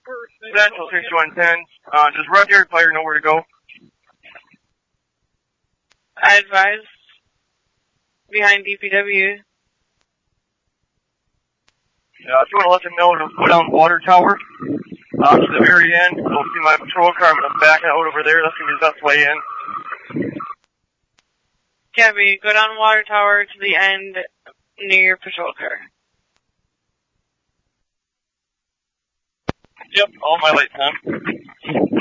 Central 6110. Does Red Yard Fire know where to go? I advise. Behind DPW. Yeah, if you want to let them know to go down the water tower, to the very end, you'll see my patrol car. I'm going to back out over there. That's going to be the best way in. Gabby, go down water tower to the end near your patrol car. Yep, all my lights on.